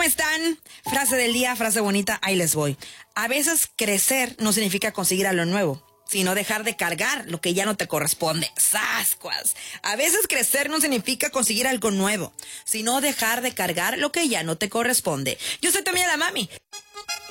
¿cómo están? Frase del día, frase bonita, ahí les voy. A veces crecer no significa conseguir algo nuevo, sino dejar de cargar lo que ya no te corresponde. ¡Sascuas! A veces crecer no significa conseguir algo nuevo, sino dejar de cargar lo que ya no te corresponde. Yo soy tu amiga la Mami.